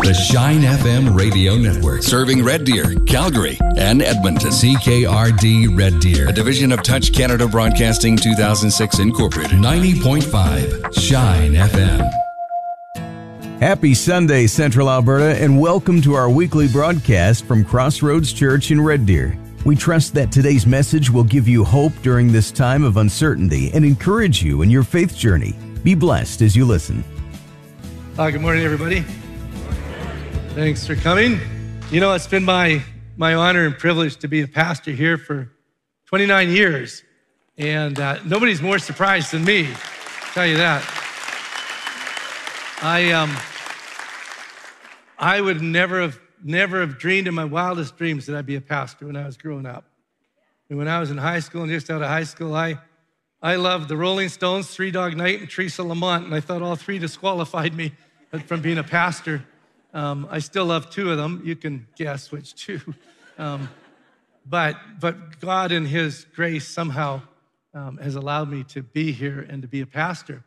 The Shine FM radio network, serving Red Deer, Calgary, and Edmonton. CKRD Red Deer, a division of Touch Canada Broadcasting 2006 Incorporated. 90.5 Shine FM. Happy Sunday, Central Alberta, and welcome to our weekly broadcast from Crossroads Church in Red Deer. We trust that today's message will give you hope during this time of uncertainty and encourage you in your faith journey. Be blessed as you listen. Good morning, everybody. Thanks for coming. You know, it's been my honor and privilege to be a pastor here for 29 years, and nobody's more surprised than me, I'll tell you that. I would never have dreamed in my wildest dreams that I'd be a pastor when I was growing up. And when I was in high school and just out of high school, I loved the Rolling Stones, Three Dog Night, and Teresa Lamont, and I thought all three disqualified me from being a pastor. I still love two of them. You can guess which two. But God in His grace somehow has allowed me to be here and to be a pastor.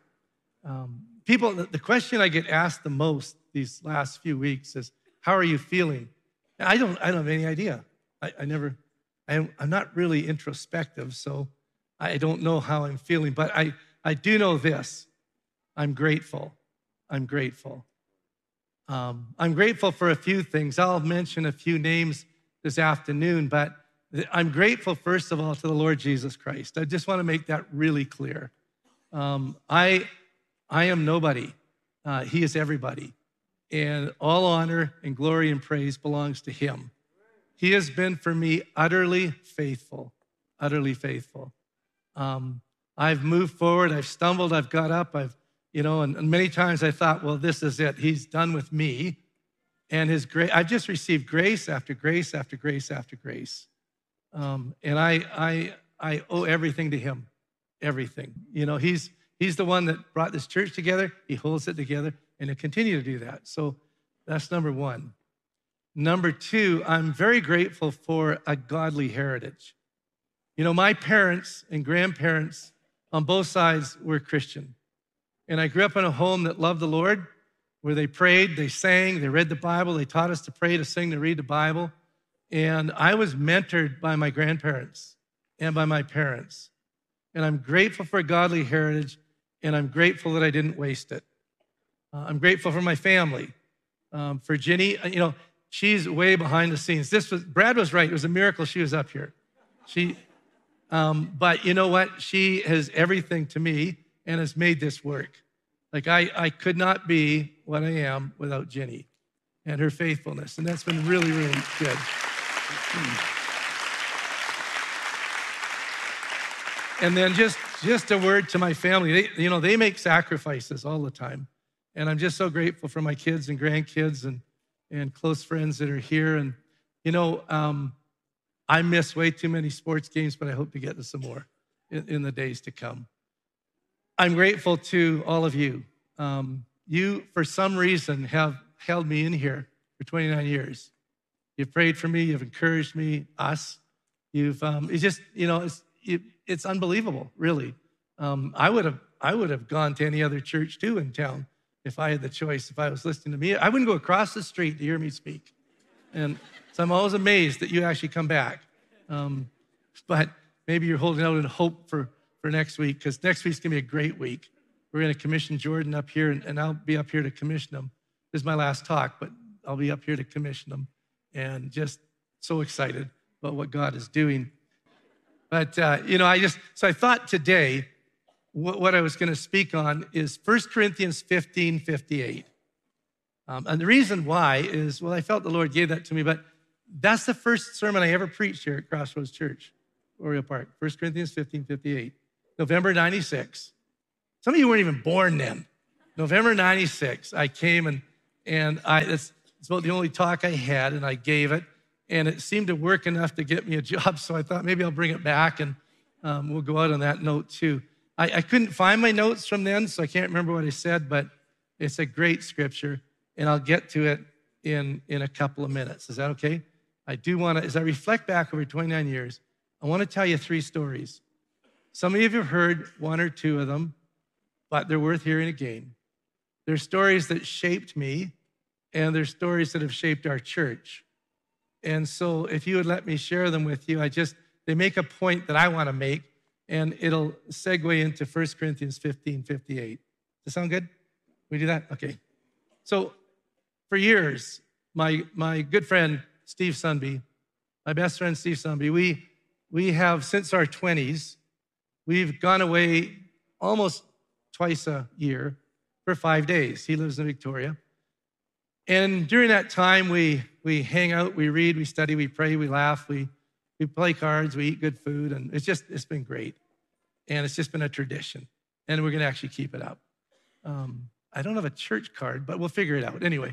The question I get asked the most these last few weeks is, how are you feeling? I don't have any idea. I'm not really introspective, so I don't know how I'm feeling, but I do know this. I'm grateful. I'm grateful. I'm grateful for a few things. I'll mention a few names this afternoon, but I'm grateful, first of all, to the Lord Jesus Christ. I just want to make that really clear. I am nobody. He is everybody. And all honor and glory and praise belongs to Him. He has been for me utterly faithful, utterly faithful. I've moved forward, I've stumbled, I've got up, and many times I thought, well, this is it. He's done with me. And His grace, I've just received grace after grace after grace after grace. And I owe everything to Him, everything. You know, He's the one that brought this church together. He holds it together, and He'll continue to do that. So that's number one. Number two, I'm very grateful for a godly heritage. You know, my parents and grandparents on both sides were Christian. And I grew up in a home that loved the Lord, where they prayed, they sang, they read the Bible. They taught us to pray, to sing, to read the Bible. And I was mentored by my grandparents and by my parents. And I'm grateful for a godly heritage, and I'm grateful that I didn't waste it. I'm grateful for my family. For Ginny, she's way behind the scenes. Brad was right. It was a miracle she was up here. But you know what? She has everything to me and has made this work. Like I could not be what I am without Ginny and her faithfulness. And that's been really, really good. And then just a word to my family. They make sacrifices all the time. And I'm just so grateful for my kids and grandkids and close friends that are here. And, I miss way too many sports games, but I hope to get to some more in the days to come. I'm grateful to all of you. You, for some reason, have held me in here for 29 years. You've prayed for me. You've encouraged me, us. It's unbelievable, really. I would have gone to any other church too in town if I had the choice. If I was listening to me, I wouldn't go across the street to hear me speak. And so I'm always amazed that you actually come back. But maybe you're holding out in hope for next week, because next week's gonna be a great week. We're gonna commission Jordan up here, and I'll be up here to commission him. This is my last talk, but I'll be up here to commission him, and just so excited about what God is doing. But, I thought today, what I was going to speak on is 1 Corinthians 15:58. And the reason why is, I felt the Lord gave that to me, but that's the first sermon I ever preached here at Crossroads Church, Oriole Park. 1 Corinthians 15:58, November 96. Some of you weren't even born then. November 96, I came and it's about the only talk I had, and I gave it. And it seemed to work enough to get me a job, so I thought maybe I'll bring it back, and we'll go out on that note too. I couldn't find my notes from then, so I can't remember what I said, but it's a great scripture, and I'll get to it in a couple of minutes. Is that okay? I do want to, as I reflect back over 29 years, I want to tell you 3 stories. Some of you have heard 1 or 2 of them, but they're worth hearing again. They're stories that shaped me and they're stories that have shaped our church. And so if you would let me share them with you, they make a point that I want to make, and it'll segue into 1 Corinthians 15:58. Does that sound good? We do that? Okay. So for years, my good friend, Steve Sunby, my best friend, Steve Sunby, we have, since our 20s, we've gone away almost twice a year for 5 days. He lives in Victoria. And during that time, we hang out, we read, we study, we pray, we laugh, we play cards, we eat good food, and it's been great. And it's just been a tradition. And we're going to actually keep it up. I don't have a church card, but we'll figure it out. Anyway,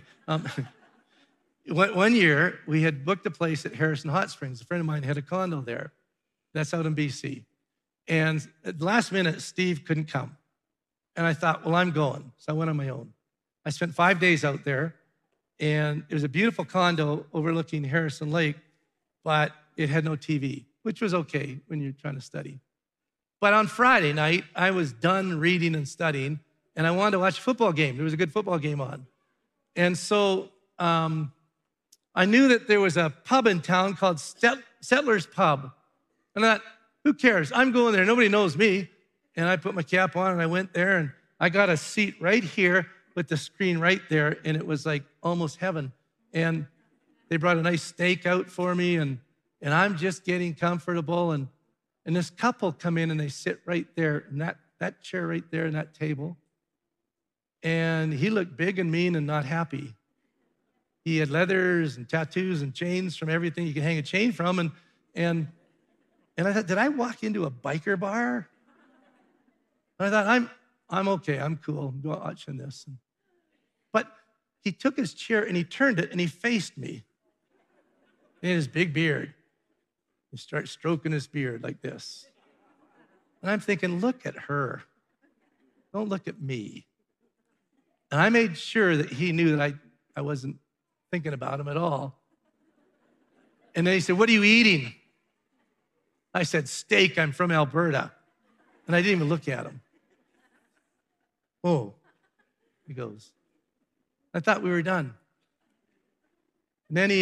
one year, we had booked a place at Harrison Hot Springs. A friend of mine had a condo there. That's out in BC. And at the last minute, Steve couldn't come. And I thought, well, I'm going. So I went on my own. I spent 5 days out there. And it was a beautiful condo overlooking Harrison Lake, but it had no TV, which was okay when you're trying to study. But on Friday night, I was done reading and studying, and I wanted to watch a football game. There was a good football game on. And so I knew that there was a pub in town called Settler's Pub. And I thought, who cares? I'm going there. Nobody knows me. And I put my cap on, and I went there, and I got a seat right here with the screen right there, and it was like almost heaven. And they brought a nice steak out for me, and I'm just getting comfortable. And this couple come in, and they sit right there in that chair right there in that table. And he looked big and mean and not happy. He had leathers and tattoos and chains from everything you can hang a chain from. And I thought, did I walk into a biker bar? And I thought, I'm okay, I'm cool, I'm watching this. But he took his chair and he turned it and he faced me. He had his big beard. He started stroking his beard like this. And I'm thinking, look at her. Don't look at me. And I made sure that he knew that I wasn't thinking about him at all. And then he said, what are you eating? I said, steak, I'm from Alberta. And I didn't even look at him. Oh, he goes, I thought we were done. And then he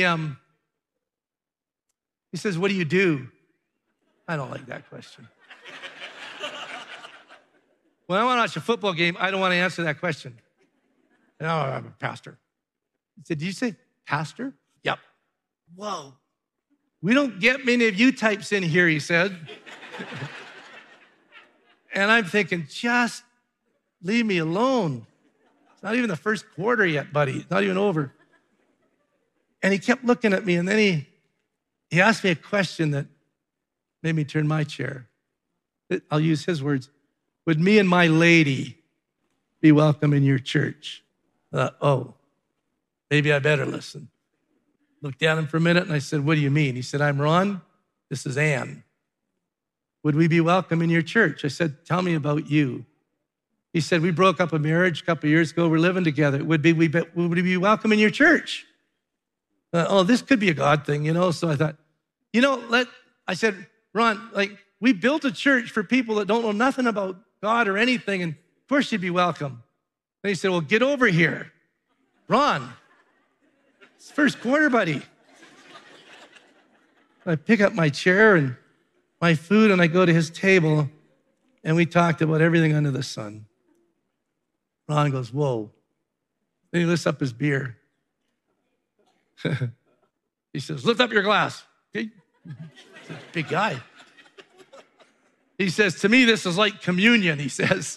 says, what do you do? I don't like that question. When I want to watch a football game, I don't want to answer that question. No, I'm a pastor. He said, did you say pastor? Yep. Whoa. We don't get many of you types in here, he said. And I'm thinking, just leave me alone. It's not even the first quarter yet, buddy. It's not even over. And he kept looking at me, and then he asked me a question that made me turn my chair. I'll use his words. Would me and my lady be welcome in your church? I thought, oh, maybe I better listen. Looked at him for a minute, and I said, what do you mean? He said, I'm Ron. This is Ann. Would we be welcome in your church? I said, tell me about you. He said, we broke up a marriage a couple of years ago. We're living together. Would we be welcome in your church? Oh, this could be a God thing, So I thought, I said, Ron, we built a church for people that don't know nothing about God or anything, and of course you'd be welcome. And he said, well, get over here. Ron, it's first quarter, buddy. I pick up my chair and my food, and I go to his table, and we talked about everything under the sun. Ron goes, whoa. Then he lifts up his beer. He says, lift up your glass. Okay? Big guy. He says, to me, this is like communion, he says.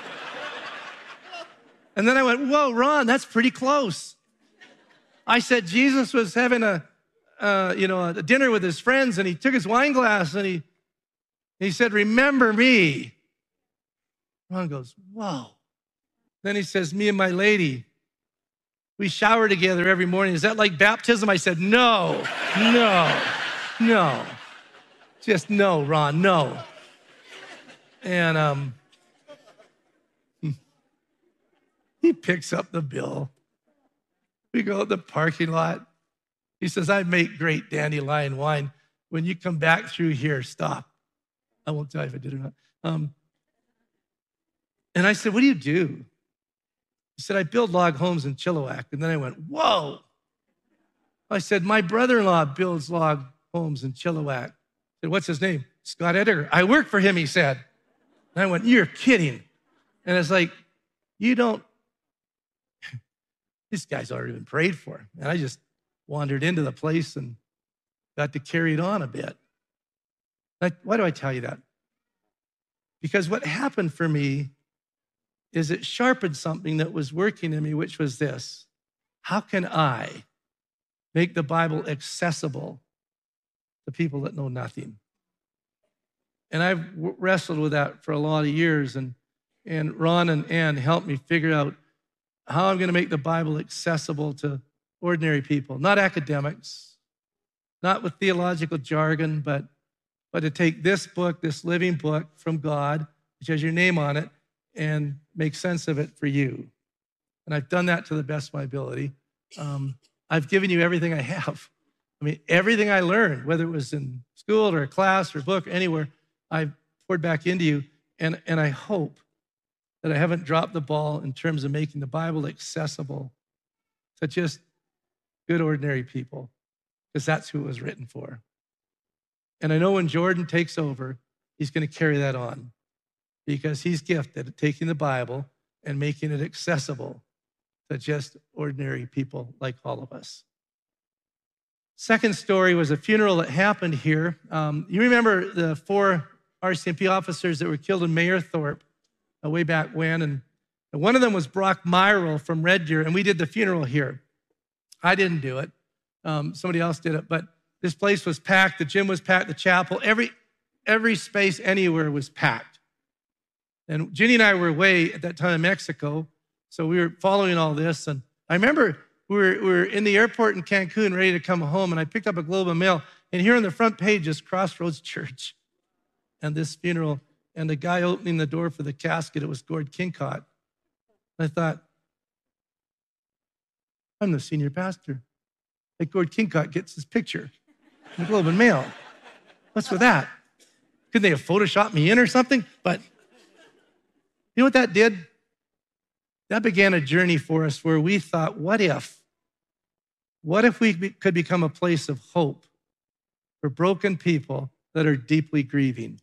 And then I went, whoa, Ron, that's pretty close. I said, Jesus was having a dinner with his friends, and he took his wine glass, and he said, remember me. Ron goes, whoa. Then he says, me and my lady, we shower together every morning. Is that like baptism? I said, no. Just no, Ron, no. And he picks up the bill. We go to the parking lot. He says, I make great dandelion wine. When you come back through here, stop. I won't tell you if I did or not. And I said, what do you do? He said, I build log homes in Chilliwack. And then I went, whoa. I said, my brother-in-law builds log homes in Chilliwack. I said, what's his name? Scott Ediger. I work for him, he said. And I went, you're kidding. And it's like, you don't, this guy's already been prayed for. And I just wandered into the place and got to carry it on a bit. Like, why do I tell you that? Because what happened for me is it sharpened something that was working in me, which was this. How can I make the Bible accessible to people that know nothing? And I've wrestled with that for a lot of years, and Ron and Ann helped me figure out how I'm going to make the Bible accessible to ordinary people, not academics, not with theological jargon, but to take this book, this living book from God, which has your name on it, and make sense of it for you. And I've done that to the best of my ability. I've given you everything I have. I mean, everything I learned, whether it was in school or a class or a book or anywhere, I've poured back into you. And I hope that I haven't dropped the ball in terms of making the Bible accessible to just good, ordinary people, because that's who it was written for. And I know when Jordan takes over, he's going to carry that on, because he's gifted at taking the Bible and making it accessible to just ordinary people like all of us. Second story was a funeral that happened here. You remember the 4 RCMP officers that were killed in Mayerthorpe way back when, and one of them was Brock Myrle from Red Deer, and we did the funeral here. I didn't do it. Somebody else did it, but this place was packed. The gym was packed, the chapel, every space anywhere was packed. And Ginny and I were away at that time in Mexico, so we were following all this. And I remember we were in the airport in Cancun ready to come home, and I picked up a Globe and Mail, and here on the front page is Crossroads Church and this funeral, and the guy opening the door for the casket, it was Gord Kincott. And I thought, I'm the senior pastor. Like Gord Kincott gets his picture in the Globe and Mail. What's with that? Couldn't they have photoshopped me in or something? But you know what that did? That began a journey for us where we thought, what if we could become a place of hope for broken people that are deeply grieving?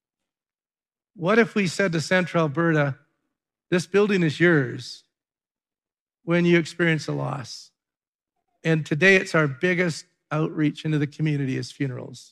What if we said to Central Alberta, this building is yours when you experience a loss? And today it's our biggest outreach into the community is funerals.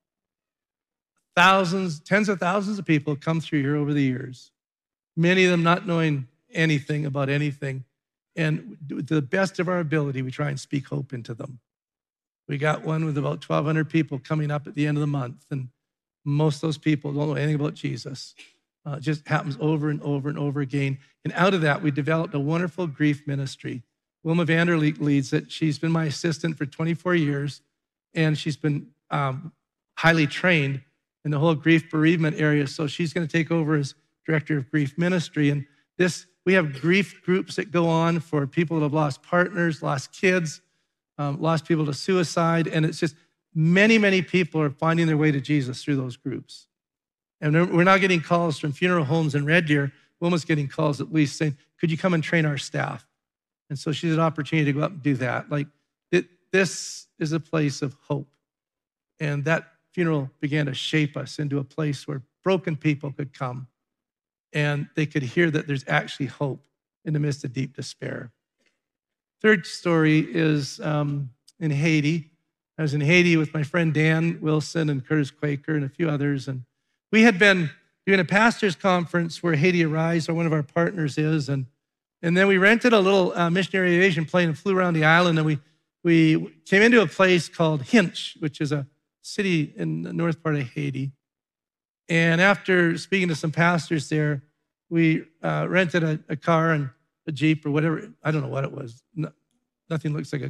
Thousands, tens of thousands of people come through here over the years, many of them not knowing anything about anything. And to the best of our ability, we try and speak hope into them. We got one with about 1,200 people coming up at the end of the month, and most of those people don't know anything about Jesus. It just happens over and over and over again. And out of that, we developed a wonderful grief ministry. Wilma Vanderleek leads it. She's been my assistant for 24 years, and she's been highly trained in the whole grief bereavement area. So she's going to take over as director of grief ministry. And we have grief groups that go on for people that have lost partners, lost kids, lost people to suicide. And it's just many, many people are finding their way to Jesus through those groups. And we're now getting calls from funeral homes in Red Deer. Wilma's getting calls at least saying, could you come and train our staff? And so she's an opportunity to go up and do that. Like, this is a place of hope. And that funeral began to shape us into a place where broken people could come and they could hear that there's actually hope in the midst of deep despair. Third story is in Haiti. I was in Haiti with my friend Dan Wilson and Curtis Quaker and a few others. And we had been doing a pastor's conference where Haiti Arise, or one of our partners is. And then we rented a little missionary aviation plane and flew around the island. And we came into a place called Hinch, which is a city in the north part of Haiti. And after speaking to some pastors there, we rented a car and a Jeep or whatever. I don't know what it was. Nothing looks like a